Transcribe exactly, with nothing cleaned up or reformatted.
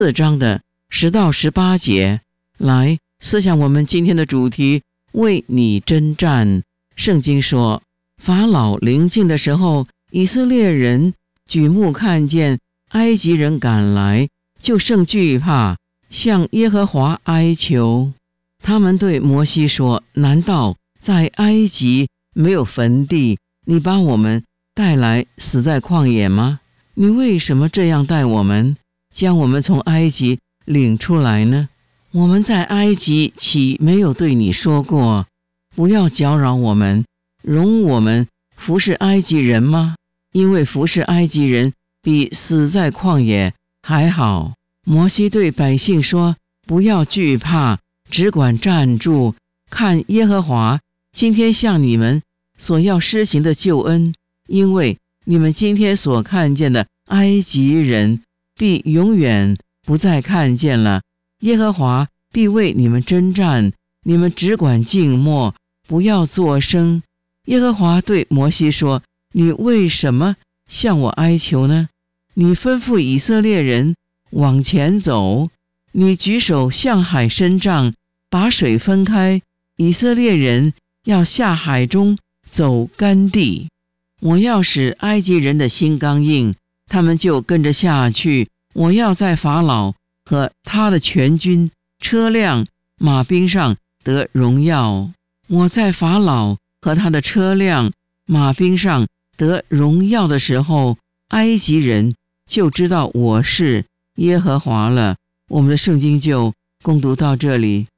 四章的十到十八节，来思想我们今天的主题，为你征战。圣经说，法老临近的时候，以色列人举目看见埃及人赶来，就甚惧怕，向耶和华哀求。他们对摩西说，难道在埃及没有坟地，你把我们带来死在旷野吗？你为什么这样待我们，将我们从埃及领出来呢？我们在埃及岂没有对你说过，不要搅扰我们，容我们服侍埃及人吗？因为服侍埃及人比死在旷野还好。摩西对百姓说，不要惧怕，只管站住，看耶和华今天向你们所要施行的救恩，因为你们今天所看见的埃及人必永远不再看见了。耶和华必为你们征战，你们只管静默，不要作声。耶和华对摩西说，你为什么向我哀求呢？你吩咐以色列人往前走，你举手向海伸杖，把水分开，以色列人要下海中走干地。我要使埃及人的心刚硬，他们就跟着下去。我要在法老和他的全军、车辆、马兵上得荣耀。我在法老和他的车辆、马兵上得荣耀的时候，埃及人就知道我是耶和华了。我们的圣经就攻读到这里。